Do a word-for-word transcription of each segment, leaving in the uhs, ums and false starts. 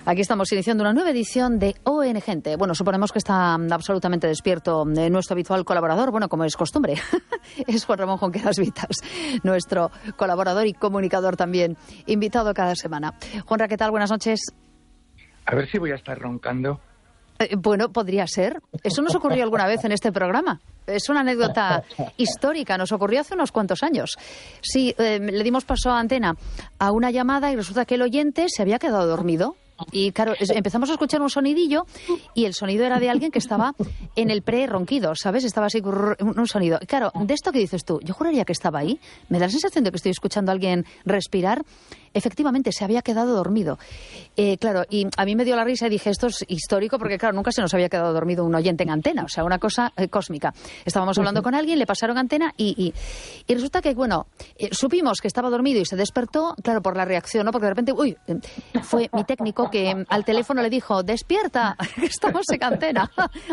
Aquí estamos iniciando una nueva edición de O N Gente. Bueno, suponemos que está absolutamente despierto nuestro habitual colaborador, bueno, como es costumbre, es Juan Ramón Junqueras Vitas, nuestro colaborador y comunicador también, invitado cada semana. Juanra, ¿qué tal? Buenas noches. A ver si voy a estar roncando. Eh, bueno, podría ser. Eso nos ocurrió alguna vez en este programa. Es una anécdota histórica, nos ocurrió hace unos cuantos años. Sí, eh, le dimos paso a antena a una llamada y resulta que el oyente se había quedado dormido. Y claro, empezamos a escuchar un sonidillo y el sonido era de alguien que estaba en el pre-ronquido, ¿sabes? Estaba así un sonido. Y claro, de esto que dices tú, yo juraría que estaba ahí. Me da la sensación de que estoy escuchando a alguien respirar. Efectivamente, se había quedado dormido. Eh, claro, y a mí me dio la risa y dije, esto es histórico porque, claro, nunca se nos había quedado dormido un oyente en antena. O sea, una cosa eh, cósmica. Estábamos hablando con alguien, le pasaron antena y, y, y resulta que, bueno, eh, supimos que estaba dormido y se despertó, claro, por la reacción, ¿no? Porque de repente, uy, fue mi técnico que al teléfono le dijo, despierta, que estamos en antena.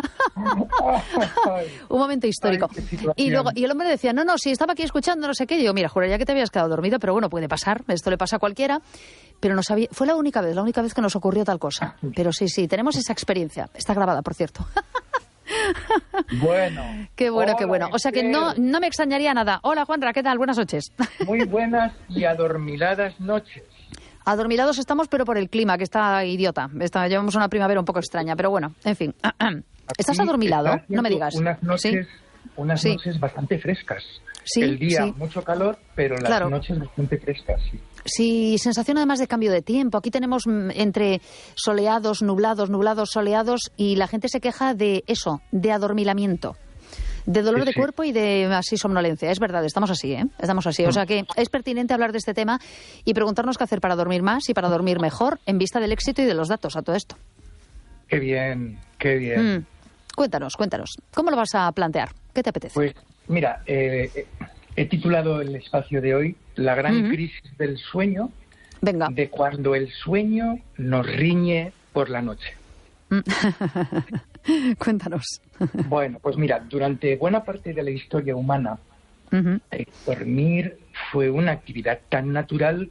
Un momento histórico. Y luego, y el hombre decía, no, no, si estaba aquí escuchando, no sé qué. Y digo, mira, juraría que te habías quedado dormido, pero bueno, puede pasar, esto le pasa a cualquiera. Pero no sabía, fue la única vez, la única vez que nos ocurrió tal cosa. Pero sí, sí, tenemos esa experiencia. Está grabada, por cierto. Bueno. Qué bueno, hola, qué bueno. O sea que no, no me extrañaría nada. Hola, Juanra, ¿qué tal? Buenas noches. Muy buenas y adormiladas noches. Adormilados estamos, pero por el clima, que está idiota. Está, llevamos una primavera un poco extraña, pero bueno, en fin. ¿Estás adormilado? No me digas. Unas noches, ¿sí? unas sí. noches bastante frescas. Sí, el día sí. mucho calor, pero las claro. noches bastante frescas, sí. Sí, sensación además de cambio de tiempo. Aquí tenemos entre soleados, nublados, nublados, soleados, y la gente se queja de eso, de adormilamiento, de dolor sí, de sí. cuerpo y de así somnolencia. Es verdad, estamos así, ¿eh? Estamos así. O sea que es pertinente hablar de este tema y preguntarnos qué hacer para dormir más y para dormir mejor en vista del éxito y de los datos a todo esto. Qué bien, qué bien. Mm. Cuéntanos, cuéntanos. ¿Cómo lo vas a plantear? ¿Qué te apetece? Pues mira, eh, he titulado el espacio de hoy La gran uh-huh. crisis del sueño. Venga. De cuando el sueño nos riñe por la noche. Cuéntanos. Bueno, pues mira, durante buena parte de la historia humana, uh-huh. eh, dormir fue una actividad tan natural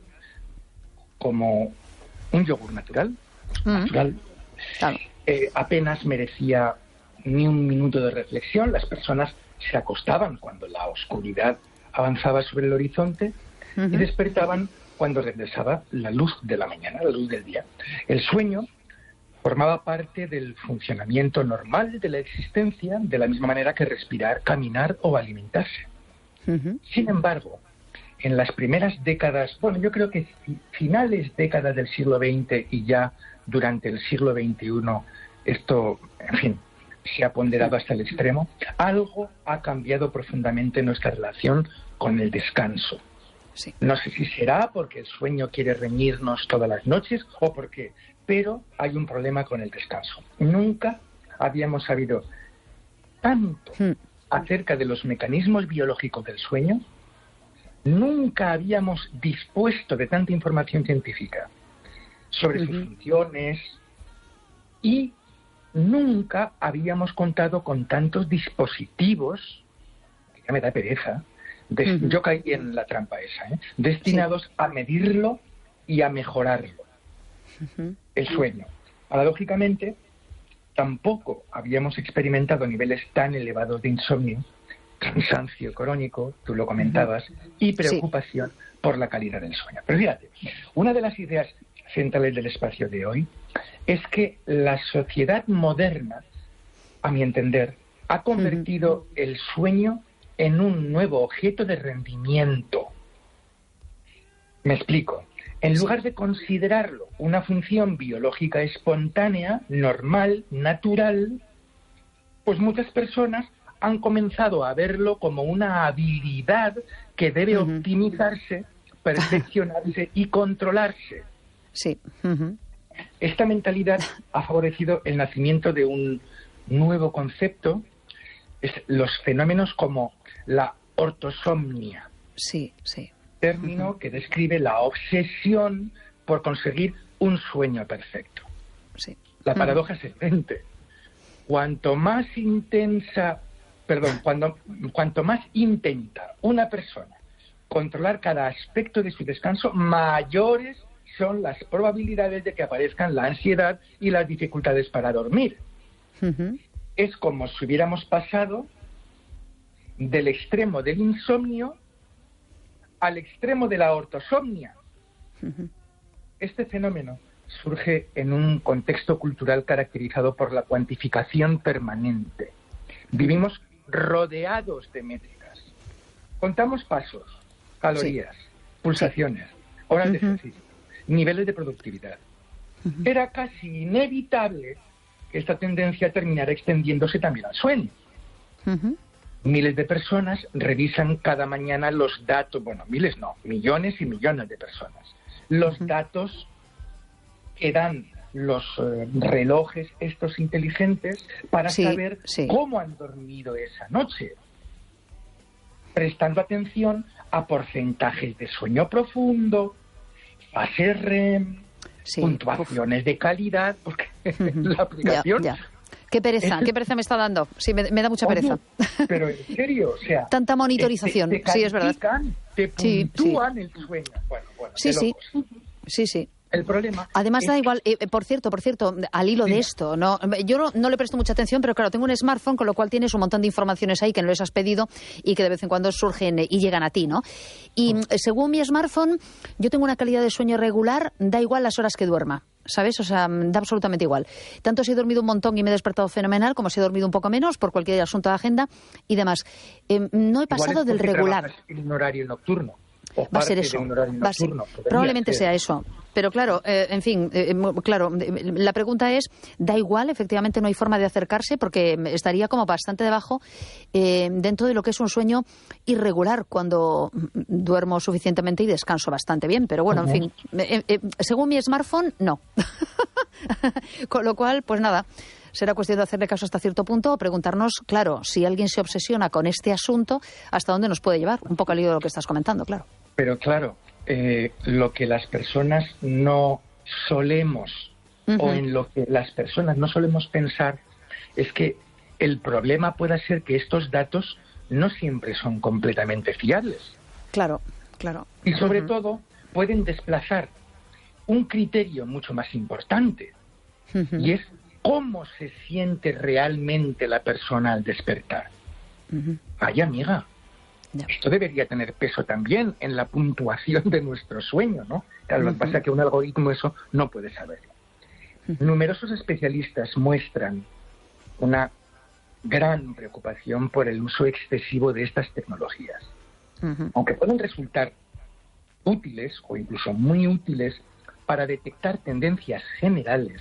como un yogur natural. Uh-huh. Natural. Claro. Eh, apenas merecía ni un minuto de reflexión. Las personas se acostaban cuando la oscuridad avanzaba sobre el horizonte uh-huh. y despertaban cuando regresaba la luz de la mañana, la luz del día. El sueño formaba parte del funcionamiento normal de la existencia, de la misma manera que respirar, caminar o alimentarse. Uh-huh. Sin embargo, en las primeras décadas, bueno, yo creo que finales décadas del siglo veinte y ya durante el siglo veintiuno, esto, en fin, se ha ponderado hasta el extremo, algo ha cambiado profundamente nuestra relación con el descanso. Sí. No sé si será porque el sueño quiere reñirnos todas las noches o por qué, pero hay un problema con el descanso. Nunca habíamos sabido tanto hmm. acerca de los mecanismos biológicos del sueño, nunca habíamos dispuesto de tanta información científica sobre uh-huh. sus funciones y nunca habíamos contado con tantos dispositivos, que ya me da pereza, de, uh-huh. yo caí en la trampa esa, ¿eh? destinados sí. a medirlo y a mejorarlo. Uh-huh. El sueño. Paradójicamente, tampoco habíamos experimentado niveles tan elevados de insomnio, cansancio crónico, tú lo comentabas, uh-huh. y preocupación sí. por la calidad del sueño. Pero fíjate, una de las ideas centrales del espacio de hoy es que la sociedad moderna, a mi entender, ha convertido uh-huh. el sueño en un nuevo objeto de rendimiento. Me explico. En lugar de considerarlo una función biológica espontánea, normal, natural, pues muchas personas han comenzado a verlo como una habilidad que debe uh-huh. optimizarse, perfeccionarse y controlarse. Sí. Uh-huh. Esta mentalidad ha favorecido el nacimiento de un nuevo concepto, es los fenómenos como la ortosomnia. Sí, sí. Término uh-huh. que describe la obsesión por conseguir un sueño perfecto. Sí. La paradoja uh-huh. es evidente. Cuanto más intensa, perdón, cuando, cuanto más intenta una persona controlar cada aspecto de su descanso, mayores son las probabilidades de que aparezcan la ansiedad y las dificultades para dormir. Uh-huh. Es como si hubiéramos pasado del extremo del insomnio al extremo de la ortosomnia. Uh-huh. Este fenómeno surge en un contexto cultural caracterizado por la cuantificación permanente. Vivimos rodeados de métricas. Contamos pasos, calorías, sí. pulsaciones, horas uh-huh. de ejercicio, niveles de productividad. Uh-huh. Era casi inevitable que esta tendencia terminara extendiéndose también al sueño. Uh-huh. Miles de personas revisan cada mañana los datos, bueno, miles no, millones y millones de personas, los uh-huh. datos que dan los eh, relojes estos inteligentes para sí, saber sí. cómo han dormido esa noche, prestando atención a porcentajes de sueño profundo, fases R E M, sí. puntuaciones Uf. de calidad, porque uh-huh. la aplicación... Ya, ya. Qué pereza, qué pereza me está dando. Sí, me, me da mucha Oye, pereza. Pero en serio, o sea... Tanta monitorización, te, te sí, es verdad. Te puntúan sí, sí. el sueño. Bueno, bueno, sí, sí, sí, sí. El problema... Además da es... igual, eh, por cierto, por cierto, al hilo sí. de esto, no, yo no, no le presto mucha atención, pero claro, tengo un smartphone, con lo cual tienes un montón de informaciones ahí que no les has pedido y que de vez en cuando surgen y llegan a ti, ¿no? Y mm. según mi smartphone, yo tengo una calidad de sueño regular, da igual las horas que duerma, ¿sabes? O sea, da absolutamente igual. Tanto si he dormido un montón y me he despertado fenomenal, como si he dormido un poco menos por cualquier asunto de agenda y demás. Eh, no he pasado es del regular. En un horario nocturno. O va a ser eso. Va a ser, probablemente ser. sea eso. Pero claro, eh, en fin, eh, claro, la pregunta es, da igual, efectivamente no hay forma de acercarse porque estaría como bastante debajo eh, dentro de lo que es un sueño irregular cuando duermo suficientemente y descanso bastante bien. Pero bueno, uh-huh. en fin, eh, eh, según mi smartphone, no. Con lo cual, pues nada, será cuestión de hacerle caso hasta cierto punto o preguntarnos, claro, si alguien se obsesiona con este asunto, ¿hasta dónde nos puede llevar? Un poco al hilo de lo que estás comentando, claro. Pero claro, eh, lo que las personas no solemos, uh-huh. o en lo que las personas no solemos pensar, es que el problema pueda ser que estos datos no siempre son completamente fiables. Claro, claro. Y sobre uh-huh. todo, pueden desplazar un criterio mucho más importante, uh-huh. y es cómo se siente realmente la persona al despertar. Uh-huh. Ay, amiga, yeah. esto debería tener peso también en la puntuación de nuestro sueño, ¿no? Claro, uh-huh. lo que pasa es que un algoritmo eso no puede saberlo. Uh-huh. Numerosos especialistas muestran una gran preocupación por el uso excesivo de estas tecnologías. Uh-huh. Aunque pueden resultar útiles o incluso muy útiles para detectar tendencias generales,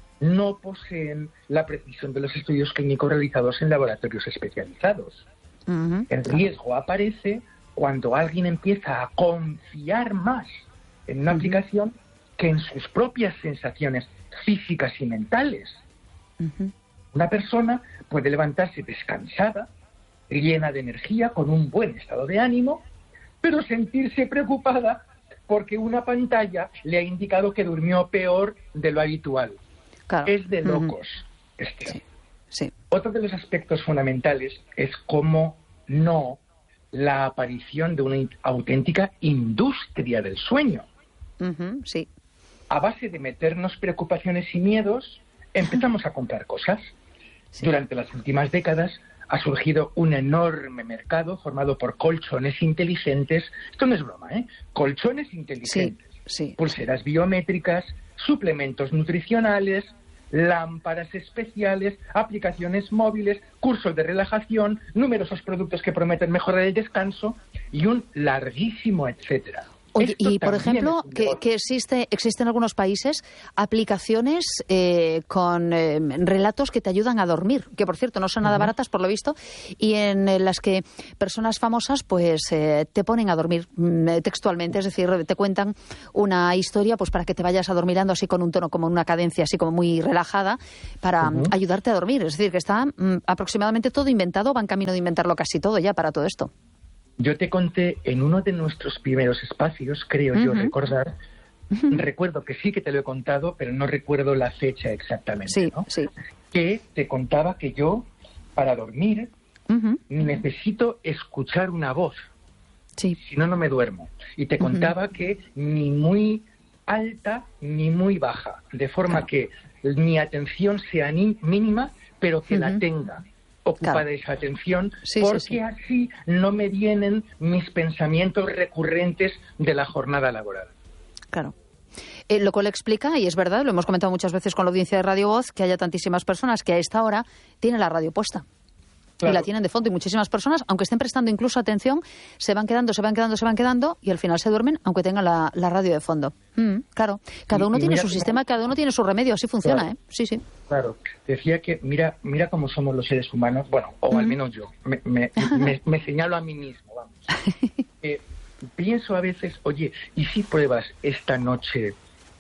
no poseen la precisión de los estudios clínicos realizados en laboratorios especializados. Uh-huh. El riesgo aparece cuando alguien empieza a confiar más en una uh-huh. aplicación que en sus propias sensaciones físicas y mentales. Uh-huh. Una persona puede levantarse descansada, llena de energía, con un buen estado de ánimo, pero sentirse preocupada porque una pantalla le ha indicado que durmió peor de lo habitual. Claro. Es de locos. Uh-huh. este. Sí, sí. Otro de los aspectos fundamentales es cómo no la aparición de una in- auténtica industria del sueño. Uh-huh, sí. A base de meternos preocupaciones y miedos, empezamos a comprar cosas. Sí. Durante las últimas décadas ha surgido un enorme mercado formado por colchones inteligentes. Esto no es broma, ¿eh? Colchones inteligentes. Sí, sí, pulseras sí. biométricas, suplementos nutricionales, lámparas especiales, aplicaciones móviles, cursos de relajación, numerosos productos que prometen mejorar el descanso y un larguísimo etcétera. Oye, y por ejemplo, que, que existe, existe en algunos países aplicaciones eh, con eh, relatos que te ayudan a dormir, que por cierto no son nada uh-huh. baratas por lo visto, y en eh, las que personas famosas pues eh, te ponen a dormir eh, textualmente, es decir, te cuentan una historia pues para que te vayas adormilando así con un tono, como una cadencia así como muy relajada, para uh-huh. ayudarte a dormir. Es decir, que está mm, aproximadamente todo inventado, va en camino de inventarlo casi todo ya para todo esto. Yo te conté en uno de nuestros primeros espacios, creo uh-huh. yo recordar, uh-huh. recuerdo que sí que te lo he contado, pero no recuerdo la fecha exactamente, sí, ¿no? Sí. Que te contaba que yo, para dormir, uh-huh. necesito escuchar una voz. Sí. Si no, no me duermo. Y te contaba uh-huh. que ni muy alta ni muy baja, de forma claro. que mi atención sea ni mínima, pero que uh-huh. la tenga ocupada claro. esa atención, sí, porque sí, sí. así no me vienen mis pensamientos recurrentes de la jornada laboral. Claro. Eh, lo cual explica, y es verdad, lo hemos comentado muchas veces con la audiencia de Radio Voz, que haya tantísimas personas que a esta hora tienen la radio puesta. Claro. Y la tienen de fondo, y muchísimas personas, aunque estén prestando incluso atención, se van quedando, se van quedando, se van quedando, y al final se duermen, aunque tengan la, la radio de fondo. Mm, claro, cada uno y, y tiene su que... sistema, cada uno tiene su remedio, así funciona, claro. ¿eh? Sí, sí. Claro, decía que mira mira cómo somos los seres humanos, bueno, o mm. al menos yo, me, me, me, me señalo a mí mismo, vamos. Eh, pienso a veces, oye, ¿y si pruebas esta noche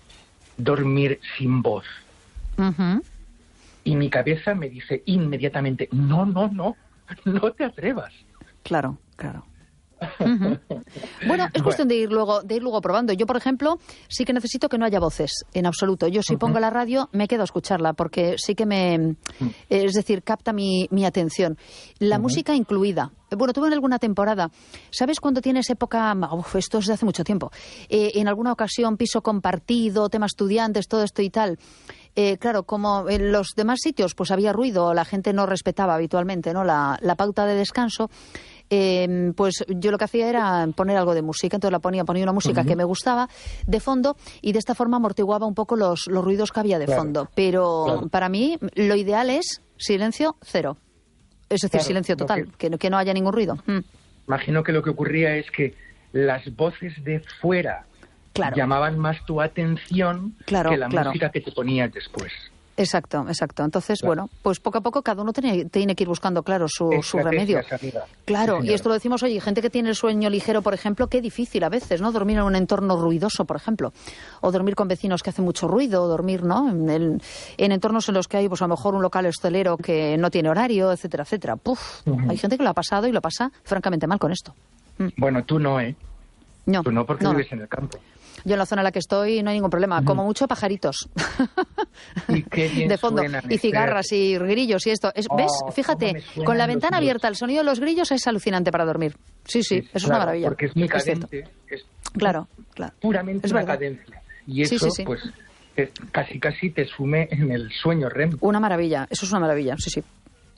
dormir sin voz? Uh-huh. Y mi cabeza me dice inmediatamente, no, no, no, no te atrevas. Claro, claro. Uh-huh. Bueno, es cuestión de ir luego de ir luego probando. Yo, por ejemplo, sí que necesito que no haya voces, en absoluto. Yo si uh-huh. pongo la radio, me quedo a escucharla, porque sí que me... Uh-huh. Es decir, capta mi, mi atención. La uh-huh. música incluida. Bueno, tuve en alguna temporada, ¿sabes cuando tienes época? Uf, esto es de hace mucho tiempo. Eh, en alguna ocasión, piso compartido, tema estudiantes, todo esto y tal. Eh, claro, como en los demás sitios pues había ruido, la gente no respetaba habitualmente, ¿no? la, la pauta de descanso. Eh, pues yo lo que hacía era poner algo de música, entonces la ponía, ponía una música uh-huh. que me gustaba de fondo y de esta forma amortiguaba un poco los, los ruidos que había de claro. fondo. Pero claro. para mí lo ideal es silencio cero, es decir, claro, silencio total, que... Que, que no haya ningún ruido. Mm. Imagino que lo que ocurría es que las voces de fuera claro. llamaban más tu atención claro, que la claro. música que te ponías después. Exacto, exacto. Entonces, claro. bueno, pues poco a poco cada uno tiene, tiene que ir buscando, claro, su, su remedio. Amiga. Claro, sí, y esto lo decimos, oye, gente que tiene el sueño ligero, por ejemplo, qué difícil a veces, ¿no? Dormir en un entorno ruidoso, por ejemplo. O dormir con vecinos que hacen mucho ruido, o dormir, ¿no? En, el, en entornos en los que hay, pues a lo mejor un local hostelero que no tiene horario, etcétera, etcétera. Puf, uh-huh. hay gente que lo ha pasado y lo pasa francamente mal con esto. Mm. Bueno, tú no, ¿eh? No. Tú no, porque no, vives no. en el campo. Yo en la zona en la que estoy no hay ningún problema. Uh-huh. Como mucho pajaritos. Y qué bien de fondo. Y cigarras y grillos y esto. Es, oh, ¿ves? Fíjate, con la ventana abierta, el sonido de los grillos es alucinante para dormir. Sí, sí, sí eso claro, es una maravilla. Porque es muy cadente. Es claro, claro. Puramente es una verdad. cadencia. Y eso, sí, sí, sí. pues, es, casi casi te sume en el sueño R E M. Una maravilla. Eso es una maravilla, sí, sí.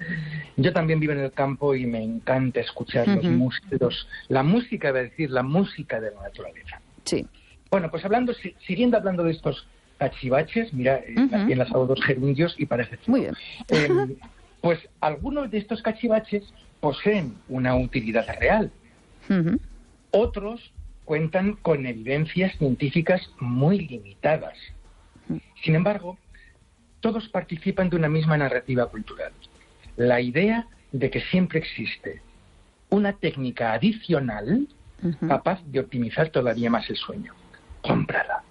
Yo también vivo en el campo y me encanta escuchar uh-huh. los músicos. La música, iba a decir, la música de la naturaleza. Sí. Bueno, pues hablando, siguiendo hablando de estos cachivaches, mira, uh-huh. aquí enlazado dos gerundios y parece... Muy bien. Eh, pues algunos de estos cachivaches poseen una utilidad real. Uh-huh. Otros cuentan con evidencias científicas muy limitadas. Uh-huh. Sin embargo, todos participan de una misma narrativa cultural. La idea de que siempre existe una técnica adicional uh-huh. capaz de optimizar todavía más el sueño. Cómprala.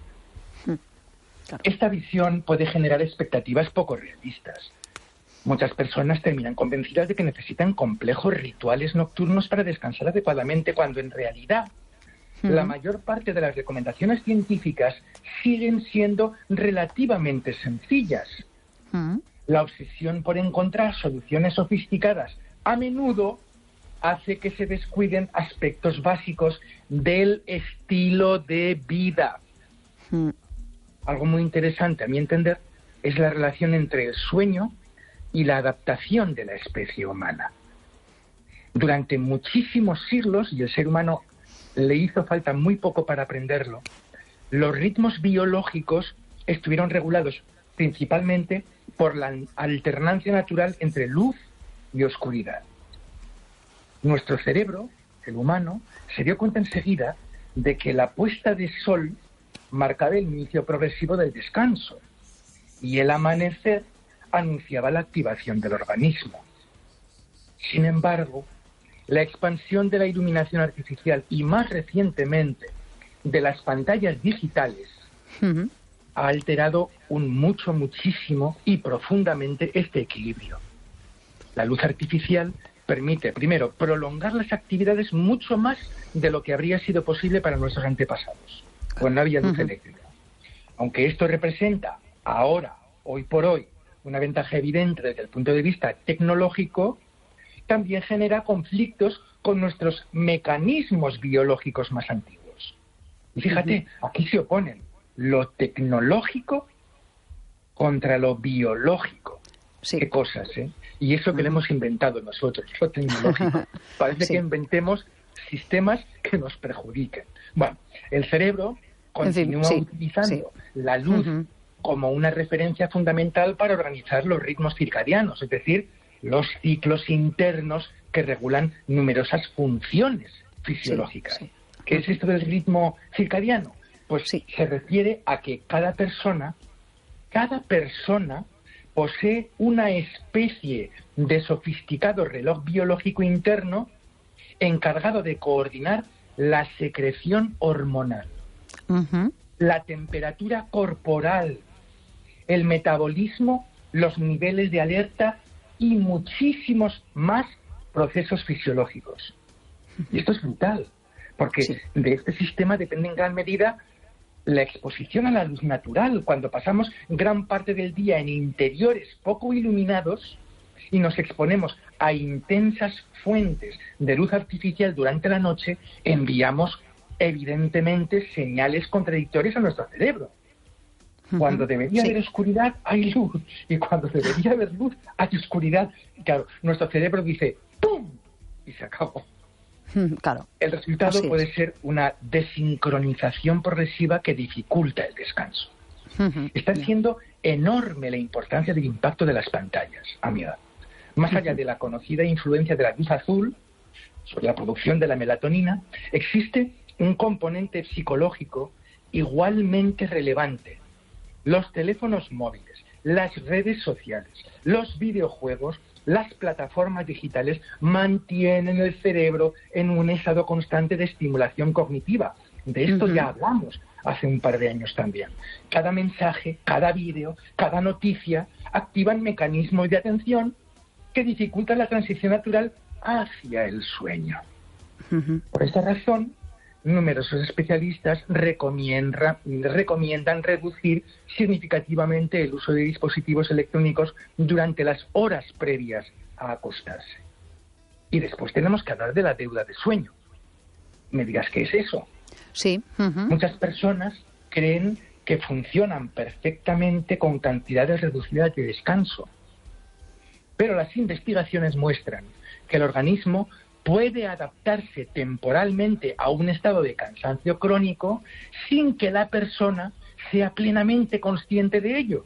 Claro. Esta visión puede generar expectativas poco realistas. Muchas personas terminan convencidas de que necesitan complejos rituales nocturnos para descansar adecuadamente, cuando en realidad uh-huh. la mayor parte de las recomendaciones científicas siguen siendo relativamente sencillas. Uh-huh. La obsesión por encontrar soluciones sofisticadas a menudo hace que se descuiden aspectos básicos del estilo de vida. Mm. Algo muy interesante, a mi entender, es la relación entre el sueño y la adaptación de la especie humana. Durante muchísimos siglos, y el ser humano le hizo falta muy poco para aprenderlo, los ritmos biológicos estuvieron regulados principalmente por la alternancia natural entre luz y oscuridad. Nuestro cerebro, el humano, se dio cuenta enseguida de que la puesta de sol marcaba el inicio progresivo del descanso y el amanecer anunciaba la activación del organismo. Sin embargo, la expansión de la iluminación artificial y, más recientemente, de las pantallas digitales uh-huh. ha alterado un mucho, muchísimo y profundamente este equilibrio. La luz artificial permite, primero, prolongar las actividades mucho más de lo que habría sido posible para nuestros antepasados, cuando no había luz uh-huh. eléctrica. Aunque esto representa ahora, hoy por hoy, una ventaja evidente desde el punto de vista tecnológico, también genera conflictos con nuestros mecanismos biológicos más antiguos. Y fíjate, uh-huh. aquí se oponen lo tecnológico contra lo biológico. Sí. Qué cosas, ¿eh? Y eso que uh-huh. lo hemos inventado nosotros, lo tecnológico. Parece sí. que inventemos sistemas que nos perjudiquen. Bueno, el cerebro continúa en fin, sí, utilizando sí. la luz uh-huh. como una referencia fundamental para organizar los ritmos circadianos, es decir, los ciclos internos que regulan numerosas funciones fisiológicas. Sí, sí. ¿Qué uh-huh. es esto del ritmo circadiano? Pues sí. se refiere a que cada persona, cada persona posee una especie de sofisticado reloj biológico interno encargado de coordinar la secreción hormonal, uh-huh. la temperatura corporal, el metabolismo, los niveles de alerta y muchísimos más procesos fisiológicos. Y esto es vital, porque sí. de este sistema depende en gran medida la exposición a la luz natural. Cuando pasamos gran parte del día en interiores poco iluminados y nos exponemos a intensas fuentes de luz artificial durante la noche, enviamos evidentemente señales contradictorias a nuestro cerebro. Cuando debería sí. haber oscuridad, hay luz. Y cuando debería haber luz, hay oscuridad. Y claro, nuestro cerebro dice ¡pum! Y se acabó. Claro. El resultado puede ser una desincronización progresiva que dificulta el descanso. Uh-huh. Está siendo enorme la importancia del impacto de las pantallas, a mi edad. Más allá uh-huh. de la conocida influencia de la luz azul sobre la producción de la melatonina, existe un componente psicológico igualmente relevante. Los teléfonos móviles, las redes sociales, los videojuegos, las plataformas digitales mantienen el cerebro en un estado constante de estimulación cognitiva. De esto uh-huh. ya hablamos hace un par de años también. Cada mensaje, cada vídeo, cada noticia activan mecanismos de atención que dificultan la transición natural hacia el sueño. Uh-huh. Por esta razón, numerosos especialistas recomiendan, recomiendan reducir significativamente el uso de dispositivos electrónicos durante las horas previas a acostarse. Y después tenemos que hablar de la deuda de sueño. Me dirás, ¿qué es eso? Sí. Uh-huh. Muchas personas creen que funcionan perfectamente con cantidades reducidas de descanso. Pero las investigaciones muestran que el organismo puede adaptarse temporalmente a un estado de cansancio crónico sin que la persona sea plenamente consciente de ello.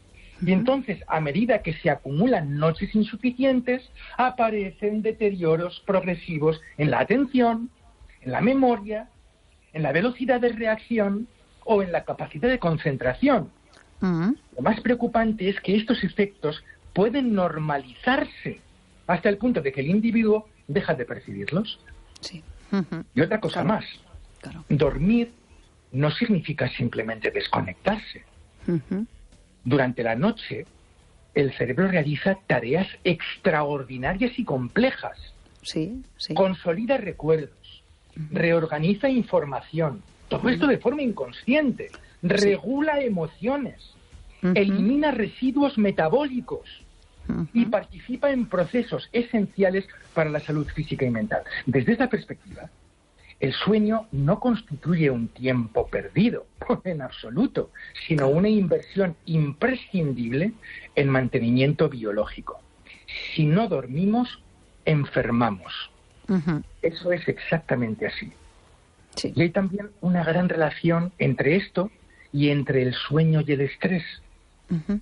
Y entonces, a medida que se acumulan noches insuficientes, aparecen deterioros progresivos en la atención, en la memoria, en la velocidad de reacción o en la capacidad de concentración. Uh-huh. Lo más preocupante es que estos efectos pueden normalizarse hasta el punto de que el individuo deja de percibirlos. Sí. Uh-huh. Y otra cosa claro. más. Claro. Dormir no significa simplemente desconectarse. Uh-huh. Durante la noche, el cerebro realiza tareas extraordinarias y complejas. Sí, sí. Consolida recuerdos, uh-huh. reorganiza información. Todo uh-huh. esto de forma inconsciente. Regula sí. emociones. Uh-huh. Elimina residuos metabólicos. Uh-huh. Y participa en procesos esenciales para la salud física y mental. Desde esta perspectiva, el sueño no constituye un tiempo perdido, en absoluto, sino una inversión imprescindible en mantenimiento biológico. Si no dormimos, enfermamos. Uh-huh. Eso es exactamente así. Sí. Y hay también una gran relación entre esto y entre el sueño y el estrés. Uh-huh.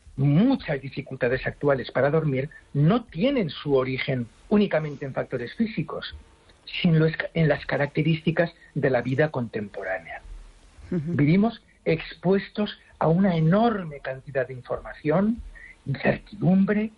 Muchas dificultades actuales para dormir no tienen su origen únicamente en factores físicos, sino en las características de la vida contemporánea. Uh-huh. Vivimos expuestos a una enorme cantidad de información, incertidumbre,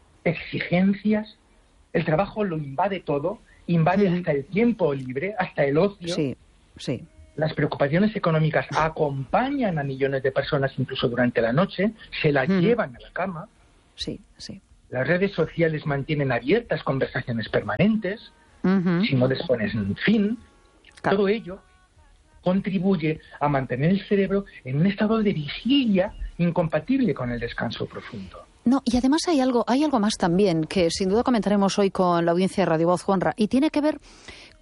exigencias. El trabajo lo invade todo, invade uh-huh. hasta el tiempo libre, hasta el ocio. Sí, sí. Las preocupaciones económicas acompañan a millones de personas incluso durante la noche, se las uh-huh. llevan a la cama. Sí, sí. Las redes sociales mantienen abiertas conversaciones permanentes, uh-huh. si no les pones un fin. Claro. Todo ello contribuye a mantener el cerebro en un estado de vigilia incompatible con el descanso profundo. No, y además hay algo, hay algo más también que sin duda comentaremos hoy con la audiencia de Radio Voz, Juanra, y tiene que ver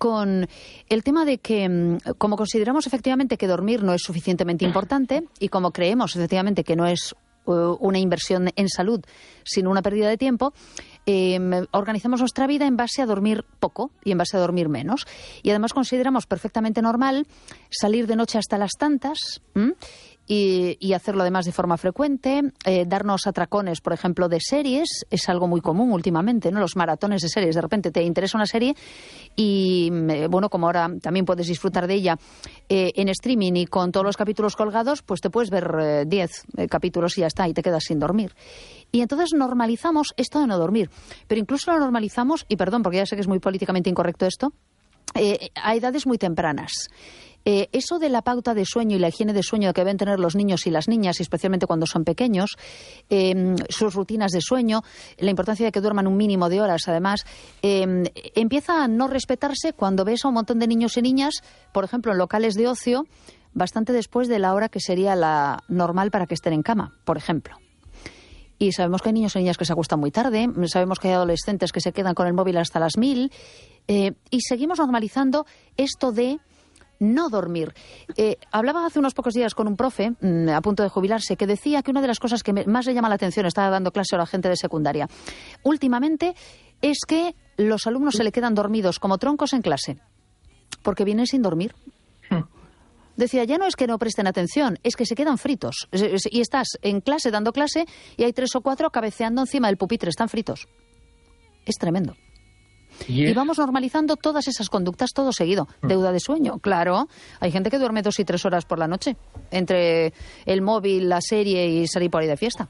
con el tema de que, como consideramos efectivamente que dormir no es suficientemente importante y como creemos efectivamente que no es uh, una inversión en salud, sino una pérdida de tiempo, eh, organizamos nuestra vida en base a dormir poco y en base a dormir menos. Y además consideramos perfectamente normal salir de noche hasta las tantas, ¿m? Y, y hacerlo además de forma frecuente, eh, darnos atracones, por ejemplo, de series, es algo muy común últimamente, ¿no? Los maratones de series, de repente te interesa una serie y, eh, bueno, como ahora también puedes disfrutar de ella eh, en streaming y con todos los capítulos colgados, pues te puedes ver diez eh, eh, capítulos y ya está, y te quedas sin dormir. Y entonces normalizamos esto de no dormir, pero incluso lo normalizamos, y perdón, porque ya sé que es muy políticamente incorrecto esto, eh, a edades muy tempranas. Eh, eso de la pauta de sueño y la higiene de sueño que deben tener los niños y las niñas, especialmente cuando son pequeños, eh, sus rutinas de sueño, la importancia de que duerman un mínimo de horas, además, eh, empieza a no respetarse cuando ves a un montón de niños y niñas, por ejemplo, en locales de ocio, bastante después de la hora que sería la normal para que estén en cama, por ejemplo. Y sabemos que hay niños y niñas que se acuestan muy tarde, sabemos que hay adolescentes que se quedan con el móvil hasta las mil, eh, y seguimos normalizando esto de no dormir. Eh, hablaba hace unos pocos días con un profe mmm, a punto de jubilarse que decía que una de las cosas que me, más le llama la atención, estaba dando clase a la gente de secundaria, últimamente es que los alumnos se le quedan dormidos como troncos en clase porque vienen sin dormir. Decía, ya no es que no presten atención, es que se quedan fritos. Y estás en clase dando clase y hay tres o cuatro cabeceando encima del pupitre, están fritos. Es tremendo. Y, y vamos normalizando todas esas conductas todo seguido. Deuda de sueño, claro. Hay gente que duerme dos y tres horas por la noche entre el móvil, la serie y salir por ahí de fiesta.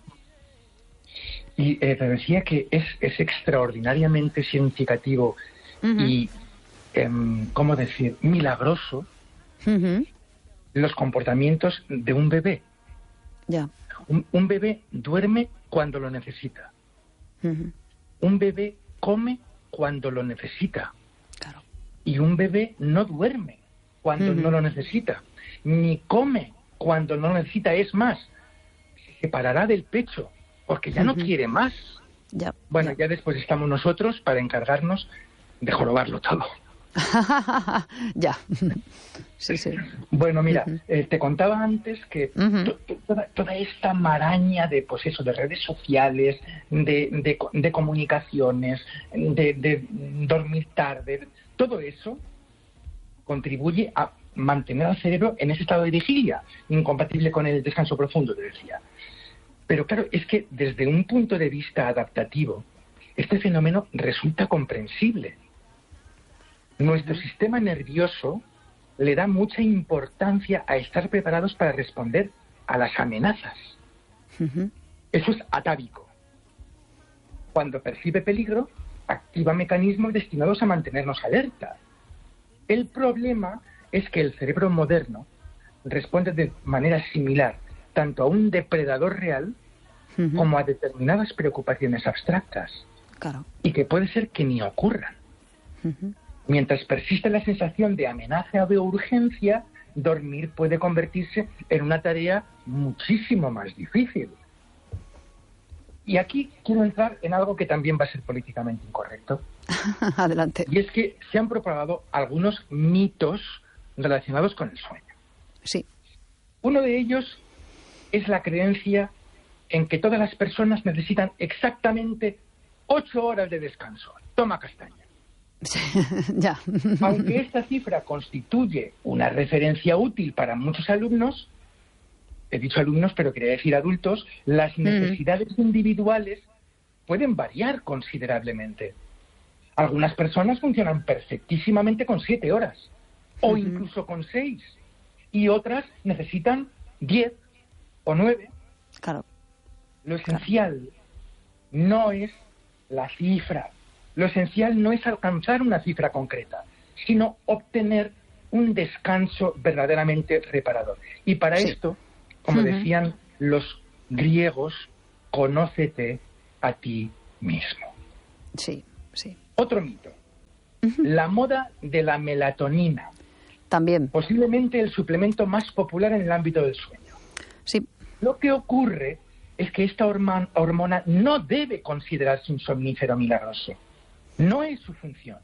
Y eh, te decía que es, es extraordinariamente significativo uh-huh. y, eh, ¿cómo decir?, milagroso uh-huh. los comportamientos de un bebé. Ya. Un, un bebé duerme cuando lo necesita. Uh-huh. Un bebé come cuando lo necesita. Claro. Y un bebé no duerme cuando uh-huh. no lo necesita, ni come cuando no lo necesita. Es más, se separará del pecho porque ya uh-huh. no quiere más. Ya, bueno, ya. ya después estamos nosotros para encargarnos de jorobarlo todo. Ya. Sí, sí. Bueno, mira, uh-huh. eh, te contaba antes que uh-huh. to, to, toda, toda esta maraña de, pues eso, de redes sociales, de, de, de comunicaciones, de, de dormir tarde, todo eso contribuye a mantener al cerebro en ese estado de vigilia, incompatible con el descanso profundo, te decía. Pero claro, es que desde un punto de vista adaptativo, este fenómeno resulta comprensible. Nuestro sistema nervioso le da mucha importancia a estar preparados para responder a las amenazas. Uh-huh. Eso es atávico. Cuando percibe peligro, activa mecanismos destinados a mantenernos alerta. El problema es que el cerebro moderno responde de manera similar tanto a un depredador real uh-huh. como a determinadas preocupaciones abstractas. Claro. Y que puede ser que ni ocurran. Uh-huh. Mientras persiste la sensación de amenaza o de urgencia, dormir puede convertirse en una tarea muchísimo más difícil. Y aquí quiero entrar en algo que también va a ser políticamente incorrecto. Adelante. Y es que se han propagado algunos mitos relacionados con el sueño. Sí. Uno de ellos es la creencia en que todas las personas necesitan exactamente ocho horas de descanso. Toma castaña. Ya. Aunque esta cifra constituye una referencia útil para muchos alumnos, he dicho alumnos, pero quería decir adultos, las necesidades mm. individuales pueden variar considerablemente. Algunas personas funcionan perfectísimamente con siete horas, o uh-huh. incluso con seis, y otras necesitan diez o nueve. Claro. Lo esencial claro. no es la cifra. Lo esencial no es alcanzar una cifra concreta, sino obtener un descanso verdaderamente reparador. Y para sí. esto, como uh-huh. decían los griegos, conócete a ti mismo. Sí, sí. Otro mito. Uh-huh. La moda de la melatonina. También. Posiblemente el suplemento más popular en el ámbito del sueño. Sí. Lo que ocurre es que esta hormona, hormona no debe considerarse un somnífero milagroso. No es su función.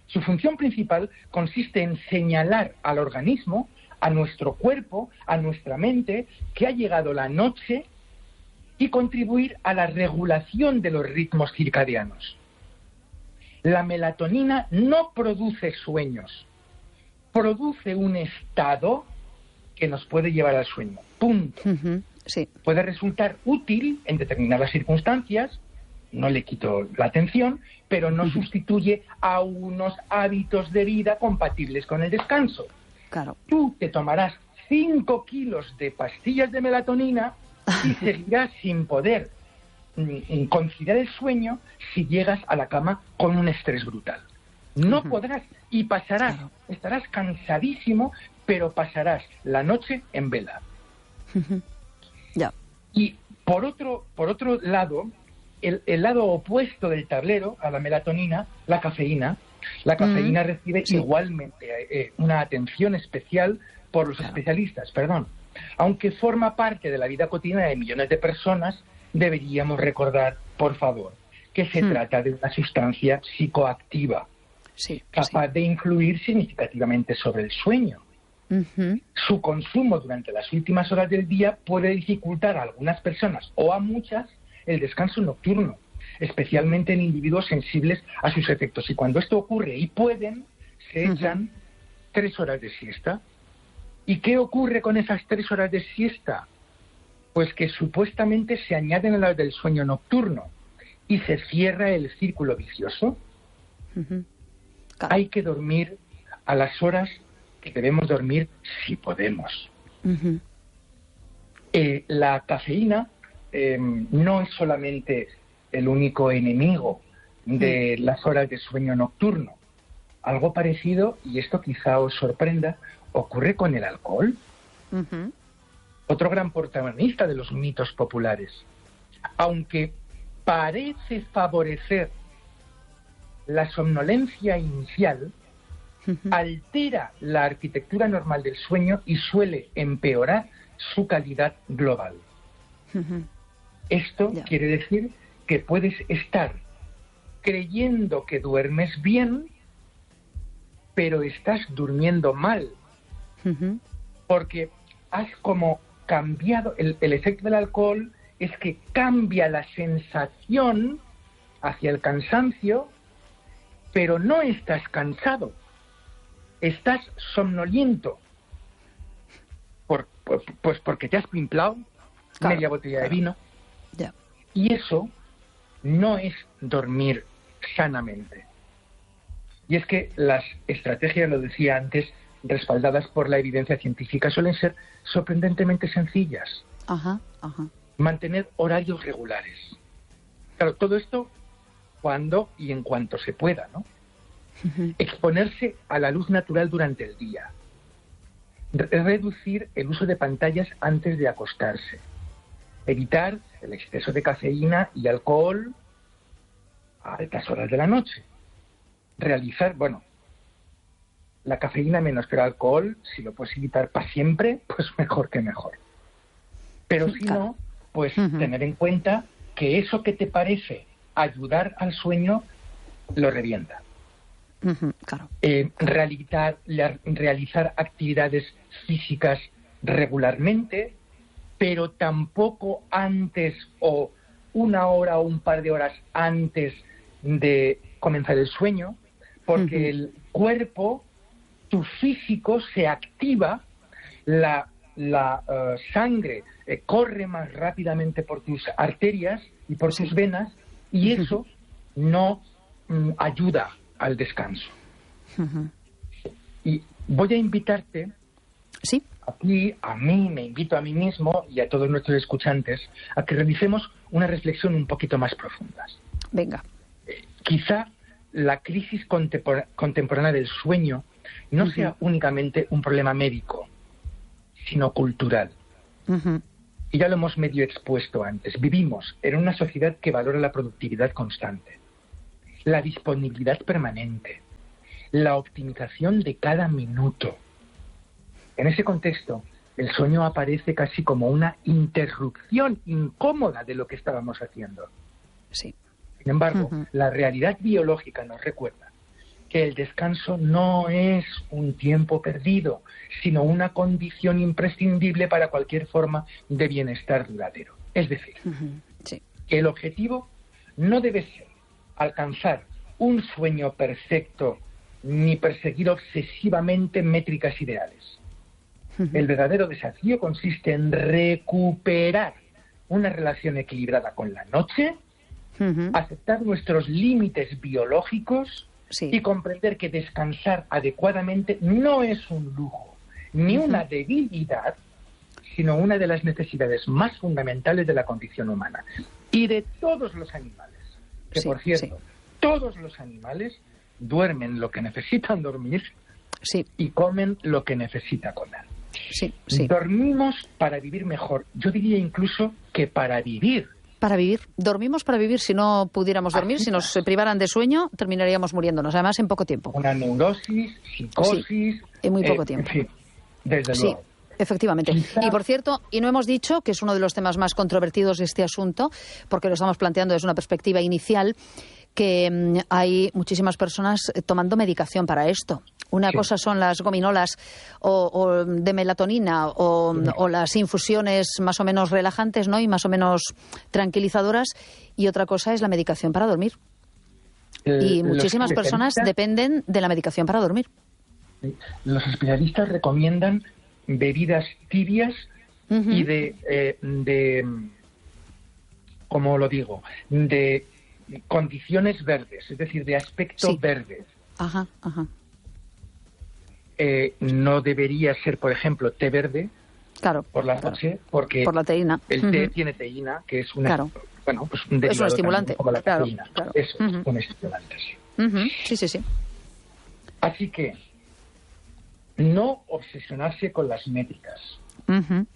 Su función principal consiste en señalar al organismo, a nuestro cuerpo, a nuestra mente, que ha llegado la noche y contribuir a la regulación de los ritmos circadianos. La melatonina no produce sueños, produce un estado que nos puede llevar al sueño. Punto. Uh-huh. Sí. Puede resultar útil en determinadas circunstancias, no le quito la atención, pero no uh-huh. sustituye a unos hábitos de vida compatibles con el descanso. Claro. Tú te tomarás cinco kilos de pastillas de melatonina y seguirás sin poder mm, conciliar el sueño si llegas a la cama con un estrés brutal. No uh-huh. podrás y pasarás, claro. estarás cansadísimo, pero pasarás la noche en vela. Uh-huh. Ya. Y por otro, por otro lado, el, el lado opuesto del tablero a la melatonina, la cafeína. La cafeína mm, recibe sí. igualmente eh, una atención especial por los claro. especialistas, perdón. Aunque forma parte de la vida cotidiana de millones de personas, deberíamos recordar, por favor, que se mm. trata de una sustancia psicoactiva, sí, capaz sí. de influir significativamente sobre el sueño. Uh-huh. Su consumo durante las últimas horas del día puede dificultar a algunas personas o a muchas el descanso nocturno, especialmente en individuos sensibles a sus efectos. Y cuando esto ocurre y pueden, se echan uh-huh. tres horas de siesta. ¿Y qué ocurre con esas tres horas de siesta? Pues que supuestamente se añaden a las del sueño nocturno y se cierra el círculo vicioso. Uh-huh. Claro. Hay que dormir a las horas que debemos dormir si podemos. Uh-huh. Eh, la cafeína eh, no es solamente el único enemigo de las horas de sueño nocturno. Algo parecido, y esto quizá os sorprenda, ocurre con el alcohol. Uh-huh. Otro gran protagonista de los mitos populares. Aunque parece favorecer la somnolencia inicial, uh-huh. altera la arquitectura normal del sueño y suele empeorar su calidad global. Uh-huh. Esto yeah. quiere decir que puedes estar creyendo que duermes bien, pero estás durmiendo mal. Uh-huh. Porque has como cambiado, el, el efecto del alcohol es que cambia la sensación hacia el cansancio, pero no estás cansado, estás somnoliento. Por, por, pues porque te has pimplado claro, media botella claro. de vino. Yeah. Y eso no es dormir sanamente. Y es que las estrategias, lo decía antes, respaldadas por la evidencia científica, suelen ser sorprendentemente sencillas. Ajá, ajá. Mantener horarios regulares. Claro, todo esto cuando y en cuanto se pueda, ¿no? Uh-huh. Exponerse a la luz natural durante el día. Re- reducir el uso de pantallas antes de acostarse. Evitar el exceso de cafeína y alcohol a altas horas de la noche. Realizar, bueno, la cafeína menos que el alcohol, si lo puedes evitar para siempre, pues mejor que mejor. Pero si claro. no, pues uh-huh. tener en cuenta que eso que te parece ayudar al sueño, lo revienta. Uh-huh, claro. Eh, realizar, la, realizar actividades físicas regularmente, pero tampoco antes o una hora o un par de horas antes de comenzar el sueño, porque uh-huh. el cuerpo, tu físico se activa, la, la uh, sangre eh, corre más rápidamente por tus arterias y por tus venas, y eso no mm, ayuda al descanso. Uh-huh. Y voy a invitarte, ¿sí? aquí, a mí, me invito a mí mismo y a todos nuestros escuchantes, a que realicemos una reflexión un poquito más profunda. Venga. Eh, quizá la crisis contempor- contemporánea del sueño no uh-huh. sea únicamente un problema médico, sino cultural. Uh-huh. Y ya lo hemos medio expuesto antes. Vivimos en una sociedad que valora la productividad constante, la disponibilidad permanente, la optimización de cada minuto. En ese contexto, el sueño aparece casi como una interrupción incómoda de lo que estábamos haciendo. Sí. Sin embargo, uh-huh. la realidad biológica nos recuerda que el descanso no es un tiempo perdido, sino una condición imprescindible para cualquier forma de bienestar duradero. Es decir, uh-huh. sí. que el objetivo no debe ser alcanzar un sueño perfecto ni perseguir obsesivamente métricas ideales. Uh-huh. El verdadero desafío consiste en recuperar una relación equilibrada con la noche, uh-huh. aceptar nuestros límites biológicos sí. y comprender que descansar adecuadamente no es un lujo ni uh-huh. una debilidad, sino una de las necesidades más fundamentales de la condición humana y de todos los animales. Que sí, por cierto, sí. todos los animales duermen lo que necesitan dormir sí. y comen lo que necesita comer. Sí, sí. Dormimos para vivir mejor. Yo diría incluso que para vivir. Para vivir. Dormimos para vivir. Si no pudiéramos dormir, Así si nos privaran de sueño, terminaríamos muriéndonos. Además, en poco tiempo. Una neurosis, psicosis... Sí, en muy poco eh, tiempo. En fin, desde sí. luego. Efectivamente. Quizá... Y por cierto, y no hemos dicho, que es uno de los temas más controvertidos de este asunto, porque lo estamos planteando desde una perspectiva inicial, que mmm, hay muchísimas personas tomando medicación para esto. Una sí. cosa son las gominolas o, o de melatonina o, sí. o las infusiones más o menos relajantes, ¿no? Y más o menos tranquilizadoras, y otra cosa es la medicación para dormir. Eh, y muchísimas personas dependen de la medicación para dormir. Los especialistas recomiendan bebidas tibias uh-huh. y de, eh, de, ¿cómo lo digo?, de condiciones verdes, es decir, de aspecto sí. verde. Ajá, ajá. Eh, no debería ser, por ejemplo, té verde claro, por la claro. noche, porque por la teína. el té uh-huh. tiene teína, que es una, claro. bueno, pues un es un estimulante, como la claro, teína. Claro. Eso uh-huh. es un estimulante, sí. Uh-huh. Sí, sí, sí. Así que no obsesionarse con las métricas. Uh-huh.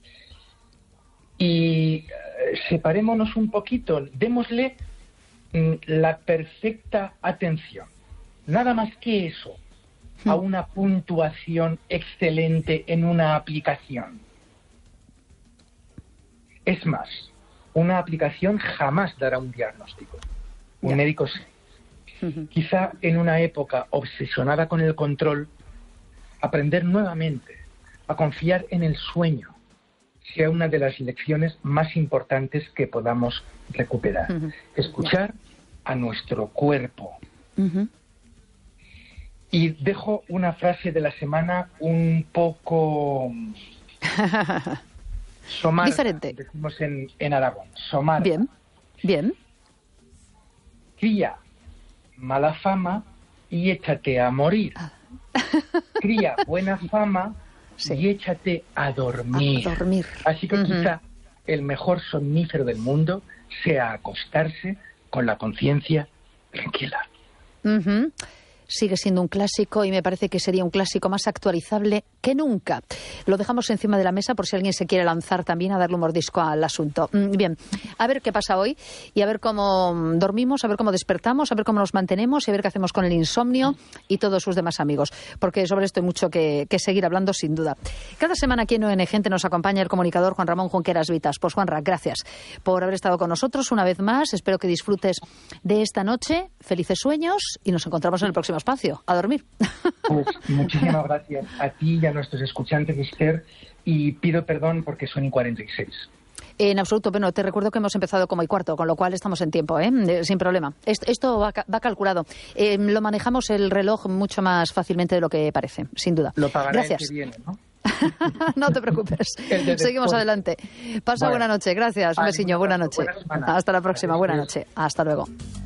Y eh, separémonos un poquito, démosle mm, la perfecta atención, nada más que eso, uh-huh. a una puntuación excelente en una aplicación. Es más, una aplicación jamás dará un diagnóstico. Un yeah. médico sí. Uh-huh. Quizá en una época obsesionada con el control, aprender nuevamente a confiar en el sueño sea una de las lecciones más importantes que podamos recuperar. Uh-huh. Escuchar a nuestro cuerpo. Uh-huh. Y dejo una frase de la semana un poco somarga, diferente. Decimos en, en Aragón, somarga. Bien, bien. Cría mala fama y échate a morir. Cría buena fama sí. y échate a dormir. A dormir. Así que uh-huh. quizá el mejor somnífero del mundo sea acostarse con la conciencia tranquila. Uh-huh. Sigue siendo un clásico y me parece que sería un clásico más actualizable que nunca. Lo dejamos encima de la mesa por si alguien se quiere lanzar también a darle un mordisco al asunto. Bien, a ver qué pasa hoy y a ver cómo dormimos, a ver cómo despertamos, a ver cómo nos mantenemos y a ver qué hacemos con el insomnio y todos sus demás amigos, porque sobre esto hay mucho que, que seguir hablando sin duda. Cada semana aquí en O N Gente nos acompaña el comunicador Juan Ramón Junqueras Vitas. Pues Juanra, gracias por haber estado con nosotros una vez más. Espero que disfrutes de esta noche. Felices sueños y nos encontramos en el próximo espacio. A dormir. Pues muchísimas gracias a ti y a nuestros escuchantes, Esther, y pido perdón porque son y cuarenta y seis. En absoluto, bueno, te recuerdo que hemos empezado como y cuarto, con lo cual estamos en tiempo, ¿eh? Sin problema. Esto, esto va, va calculado. Eh, lo manejamos el reloj mucho más fácilmente de lo que parece, sin duda. Lo pagaré gracias. El que viene, ¿no? No te preocupes. Seguimos adelante. Pasa bueno. Buena noche. Gracias. Un besiño. Buena noche. Hasta la próxima. Buena noche. Hasta luego.